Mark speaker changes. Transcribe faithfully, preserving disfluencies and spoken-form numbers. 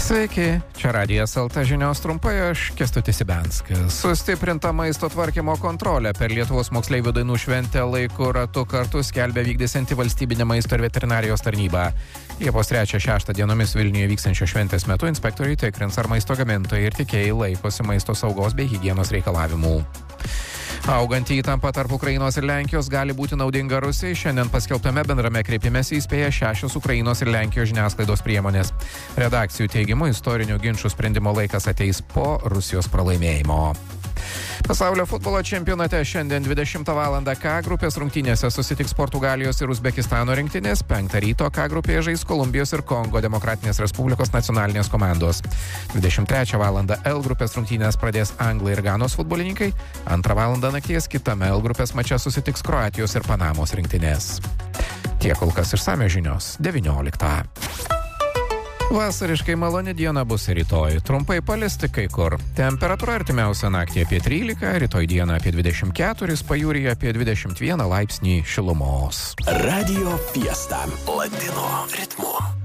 Speaker 1: Sveiki, čia Radijas L T žinios trumpai, aš Kęstutis Ibenskas. Sustiprinta maisto tvarkymo kontrolė per Lietuvos moksleivių dainų šventę laiku ratu kartu skelbia vykdysianti valstybinė maisto ir veterinarijos tarnyba. Liepos trečią šeštą dienomis Vilniuje vykstančio šventės metu inspektoriai tikrins, ar maisto gamintojai ir tikėjai laikosi maisto saugos bei higienos reikalavimų. Auganti įtampa tarp Ukrainos ir Lenkijos gali būti naudinga Rusijai. Šiandien paskelbtame bendrame kreipimesi įspėja šešios Ukrainos ir Lenkijos žiniasklaidos priemonės. Redakcijų teigimu, istorinių ginčų sprendimo laikas ateis po Rusijos pralaimėjimo. Pasaulio futbolo čempionate šiandien dvidešimtą valandą K grupės rungtynėse susitiks Portugalijos ir Uzbekistano rinktinės. Penktą ryto K grupėje žais Kolumbijos ir Kongo Demokratinės Respublikos nacionalinės komandos. dvidešimt trečią valandą L grupės rungtynės pradės Anglai ir Ganos futbolininkai. Antrą valandą nakties kitame L grupės mače susitiks Kroatijos ir Panamos rinktinės. Tiek kol kas išsamios žinios devynioliktą. Vasariškai maloni diena bus rytoj. Trumpai palisti kai kur. Temperatūra artimiausią naktį apie trylika, rytoj dieną apie dvidešimt keturis, pajūryje apie dvidešimt vieną laipsnį šilumos.
Speaker 2: Radio Fiesta Latino ritmu.